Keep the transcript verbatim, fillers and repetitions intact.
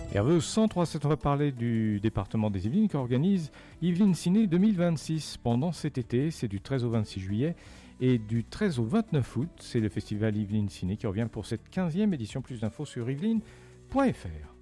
Hervé, au cent trois sept, on va parler du département des Yvelines qui organise Yvelines Ciné deux mille vingt-six. Pendant cet été, c'est du treize au vingt-six juillet et du treize au vingt-neuf août, c'est le festival Yvelines Ciné qui revient pour cette quinzième édition. Plus d'infos sur yvelines point f r.